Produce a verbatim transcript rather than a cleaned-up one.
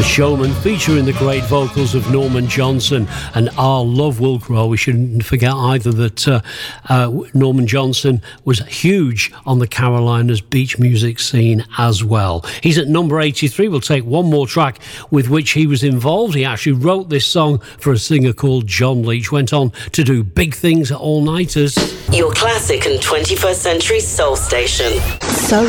The Showman, featuring the great vocals of Norman Johnson, and Our Love Will Grow. We shouldn't forget either that uh, uh, Norman Johnson was huge on the Carolinas beach music scene as well. He's at number eighty-three. We'll take one more track with which he was involved. He actually wrote this song for a singer called John Leach. Went on to do big things at All Nighters. Your classic and twenty-first century soul station. Soul